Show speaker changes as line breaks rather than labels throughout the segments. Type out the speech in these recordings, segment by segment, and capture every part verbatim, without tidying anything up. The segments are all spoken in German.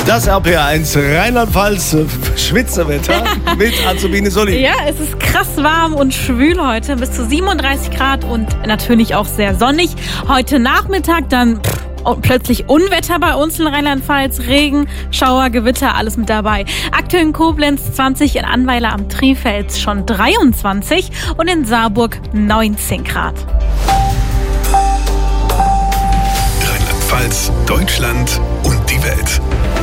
Das R P R eins Rheinland-Pfalz Schwitzerwetter mit Azubine Solli.
Ja, es ist krass warm und schwül heute, bis zu siebenunddreißig Grad und natürlich auch sehr sonnig. Heute Nachmittag dann pff, plötzlich Unwetter bei uns in Rheinland-Pfalz, Regen, Schauer, Gewitter, alles mit dabei. Aktuell in Koblenz zwanzig, in Annweiler am Trifels schon dreiundzwanzig und in Saarburg neunzehn Grad.
Rheinland-Pfalz, Deutschland und die Welt.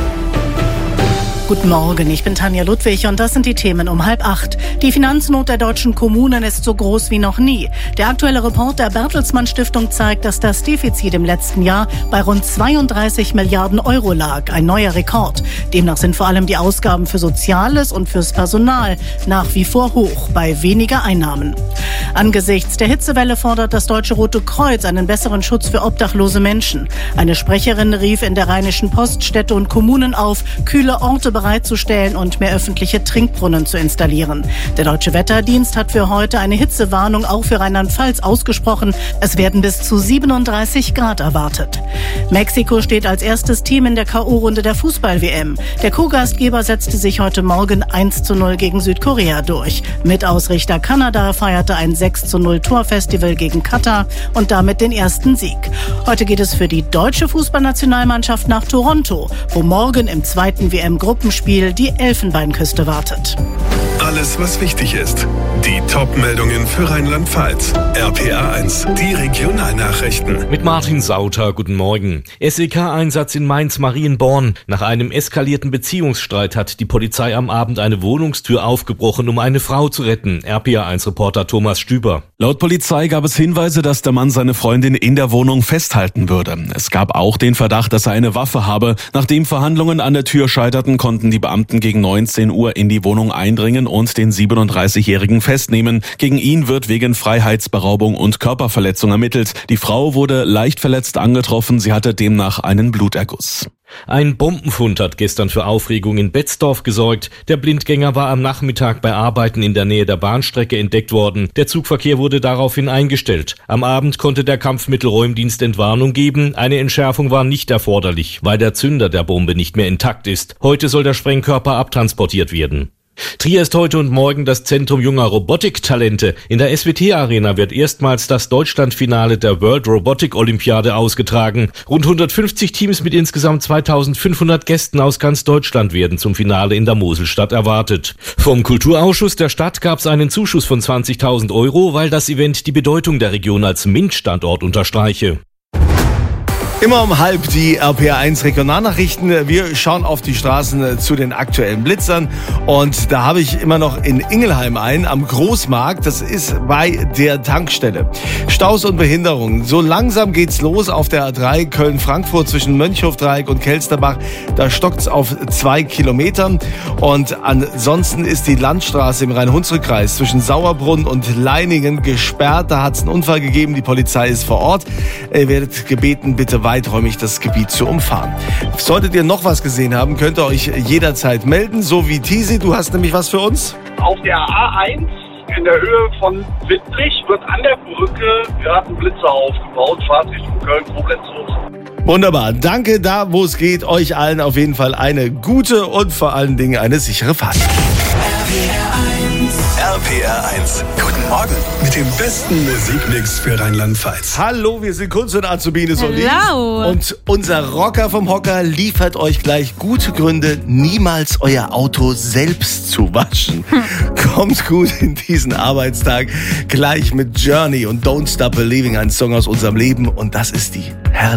Guten Morgen, ich bin Tanja Ludwig und das sind die Themen um halb acht. Die Finanznot der deutschen Kommunen ist so groß wie noch nie. Der aktuelle Report der Bertelsmann Stiftung zeigt, dass das Defizit im letzten Jahr bei rund zweiunddreißig Milliarden Euro lag. Ein neuer Rekord. Demnach sind vor allem die Ausgaben für Soziales und fürs Personal nach wie vor hoch, bei weniger Einnahmen. Angesichts der Hitzewelle fordert das Deutsche Rote Kreuz einen besseren Schutz für obdachlose Menschen. Eine Sprecherin rief in der Rheinischen Post Städte und Kommunen auf, kühle Orte bereitzustellen und mehr öffentliche Trinkbrunnen zu installieren. Der Deutsche Wetterdienst hat für heute eine Hitzewarnung auch für Rheinland-Pfalz ausgesprochen. Es werden bis zu siebenunddreißig Grad erwartet. Mexiko steht als erstes Team in der K O-Runde der Fußball-W M. Der Co-Gastgeber setzte sich heute Morgen eins zu null gegen Südkorea durch. Mitausrichter Kanada feierte ein sechs zu null Torfestival gegen Katar und damit den ersten Sieg. Heute geht es für die deutsche Fußballnationalmannschaft nach Toronto, wo morgen im zweiten W M-Gruppenspiel die Elfenbeinküste wartet.
Alles, was wichtig ist. Die Top-Meldungen für Rheinland-Pfalz. R P R eins, die Regionalnachrichten.
Mit Martin Sauter, guten Morgen. S E K-Einsatz in Mainz-Marienborn. Nach einem eskalierten Beziehungsstreit hat die Polizei am Abend eine Wohnungstür aufgebrochen, um eine Frau zu retten. R P R eins-Reporter Thomas Stüber.
Laut Polizei gab es Hinweise, dass der Mann seine Freundin in der Wohnung festhalten würde. Es gab auch den Verdacht, dass er eine Waffe habe. Nachdem Verhandlungen an der Tür scheiterten, konnten die Beamten gegen neunzehn Uhr in die Wohnung eindringen und den siebenunddreißigjährigen festnehmen. Gegen ihn wird wegen Freiheitsberaubung und Körperverletzung ermittelt. Die Frau wurde leicht verletzt angetroffen, sie hatte demnach einen Bluterguss.
Ein Bombenfund hat gestern für Aufregung in Betzdorf gesorgt. Der Blindgänger war am Nachmittag bei Arbeiten in der Nähe der Bahnstrecke entdeckt worden. Der Zugverkehr wurde daraufhin eingestellt. Am Abend konnte der Kampfmittelräumdienst Entwarnung geben. Eine Entschärfung war nicht erforderlich, weil der Zünder der Bombe nicht mehr intakt ist. Heute soll der Sprengkörper abtransportiert werden. Trier ist heute und morgen das Zentrum junger Robotiktalente. In der S W T-Arena wird erstmals das Deutschlandfinale der World Robotic Olympiade ausgetragen. Rund hundertfünfzig Teams mit insgesamt zweitausendfünfhundert Gästen aus ganz Deutschland werden zum Finale in der Moselstadt erwartet. Vom Kulturausschuss der Stadt gab es einen Zuschuss von zwanzigtausend Euro, weil das Event die Bedeutung der Region als MINT-Standort unterstreiche.
Immer um halb die R P R eins Regionalnachrichten. Wir schauen auf die Straßen zu den aktuellen Blitzern. Und da habe ich immer noch in Ingelheim einen am Großmarkt. Das ist bei der Tankstelle. Staus und Behinderungen. So langsam geht's los auf der A drei Köln-Frankfurt zwischen Mönchhofdreieck und Kelsterbach. Da stockt's auf zwei Kilometern. Und ansonsten ist die Landstraße im Rhein-Hunsrück-Kreis zwischen Sauerbrunn und Leiningen gesperrt. Da hat's einen Unfall gegeben. Die Polizei ist vor Ort. Ihr werdet gebeten, bitte weiter weiträumig das Gebiet zu umfahren. Solltet ihr noch was gesehen haben, könnt ihr euch jederzeit melden, so wie Tisi. Du hast nämlich was für uns?
Auf der A eins in der Höhe von Wittlich wird an der Brücke gerade ein Blitzer aufgebaut, fahrt Richtung Köln-Koblenz hoch.
Wunderbar. Danke, da wo es geht. Euch allen auf jeden Fall eine gute und vor allen Dingen eine sichere Fahrt.
R P R eins. Guten Morgen mit dem besten Musikmix für Rheinland-Pfalz.
Hallo, wir sind Kunst und Azubine Solli.
Hallo.
Und unser Rocker vom Hocker liefert euch gleich gute Gründe, niemals euer Auto selbst zu waschen. Hm. Kommt gut in diesen Arbeitstag. Gleich mit Journey und Don't Stop Believing, ein Song aus unserem Leben. Und das ist die herrliche